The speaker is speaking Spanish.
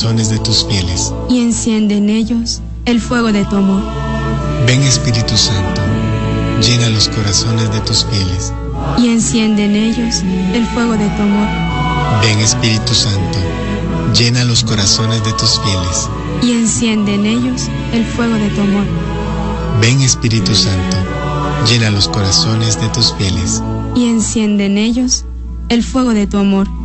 corazones de tus fieles. Y enciende en ellos el fuego de tu amor. Ven Espíritu Santo, llena los corazones de tus fieles. Y enciende en ellos el fuego de tu amor. Ven Espíritu Santo, llena los corazones de tus fieles. Y enciende en ellos el fuego de tu amor. Ven Espíritu Santo, llena los corazones de tus fieles. Y enciende en ellos el fuego de tu amor.